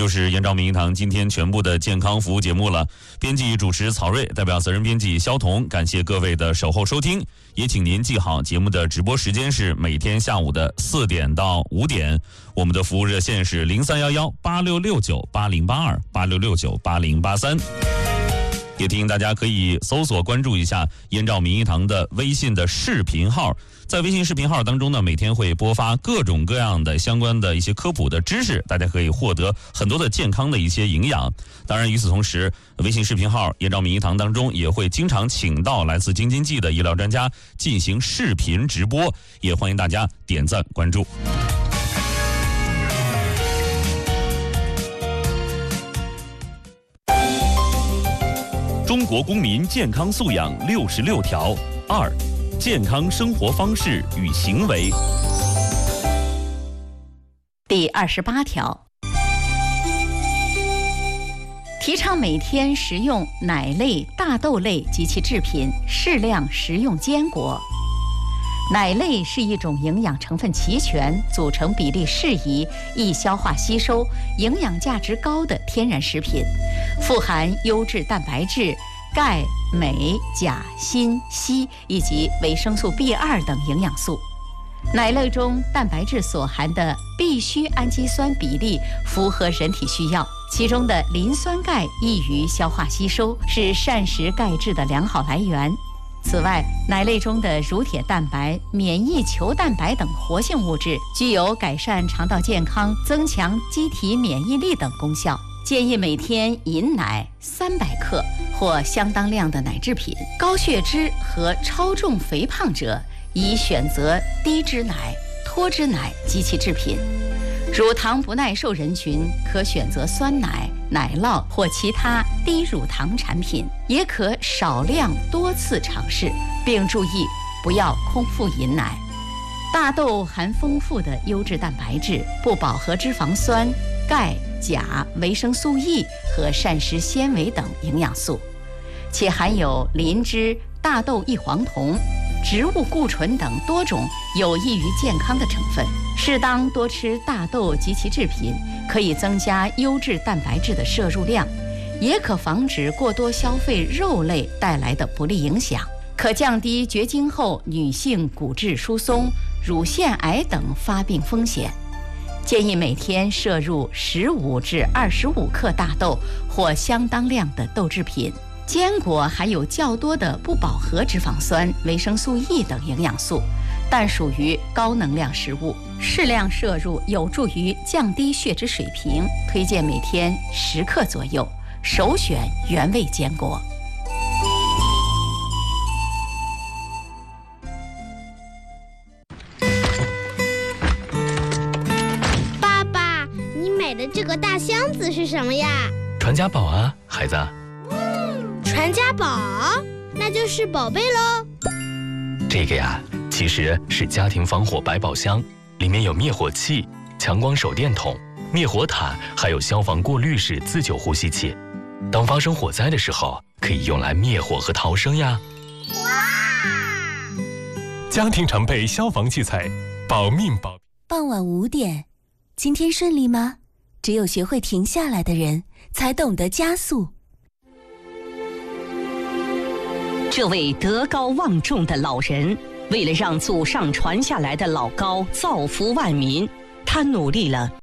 就是燕赵名医堂今天全部的健康服务节目了。编辑主持曹睿，代表责任编辑肖彤，感谢各位的守候收听，也请您记好节目的直播时间是每天下午的4点到5点，我们的服务热线是03118669808286698083。也提醒大家可以搜索关注一下燕赵名医堂的微信的视频号，在微信视频号当中呢，每天会播发各种各样的相关的一些科普的知识，大家可以获得很多的健康的一些营养。当然与此同时，微信视频号燕赵名医堂当中也会经常请到来自京津冀的医疗专家进行视频直播，也欢迎大家点赞关注。 中国公民健康素养66条2，健康生活方式与行为。 第28条，提倡每天食用奶类、大豆类及其制品，适量食用坚果。奶类是一种营养成分齐全、组成比例适宜、易消化吸收、营养价值高的天然食品，富含优质蛋白质、钙、镁、钾、锌、硒以及维生素 B2 等营养素。奶类中蛋白质所含的必需氨基酸比例符合人体需要，其中的磷酸钙易于消化吸收，是膳食钙质的良好来源。此外，奶类中的乳铁蛋白、免疫球蛋白等活性物质具有改善肠道健康、增强机体免疫力等功效。建议每天饮奶300克或相当量的奶制品。高血脂和超重肥胖者宜选择低脂奶、脱脂奶及其制品。乳糖不耐受人群可选择酸奶、奶酪或其他低乳糖产品，也可少量多次尝试，并注意不要空腹饮奶。大豆含丰富的优质蛋白质、不饱和脂肪酸、钙、钾、维生素 E 和膳食纤维等营养素，且含有磷脂、大豆异黄酮、植物固醇等多种有益于健康的成分。适当多吃大豆及其制品，可以增加优质蛋白质的摄入量，也可防止过多消费肉类带来的不利影响，可降低绝经后女性骨质疏松、乳腺癌等发病风险。建议每天摄入15至25克大豆或相当量的豆制品。坚果含有较多的不饱和脂肪酸、维生素 E 等营养素，但属于高能量食物，适量摄入有助于降低血脂水平，推荐每天10克左右，首选原味坚果。 爸爸，你买的这个大箱子是什么呀？ 传家宝啊，孩子。 传家宝，那就是宝贝喽。 这个呀，其实是家庭防火百宝箱，里面有灭火器、强光手电筒、灭火毯，还有消防过滤式自救呼吸器。当发生火灾的时候，可以用来灭火和逃生呀。 哇！ 家庭常备消防器材，保命保。 傍晚5点，今天顺利吗？只有学会停下来的人，才懂得加速。 这位德高望重的老人，为了让祖上传下来的老高造福万民，他努力了